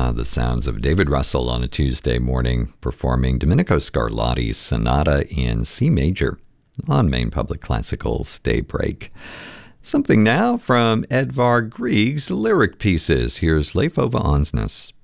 The sounds of David Russell on a Tuesday morning performing Domenico Scarlatti's Sonata in C major on Maine Public Classical's Daybreak. Something now from Edvard Grieg's lyric pieces. Here's Leif Ove Ansnes.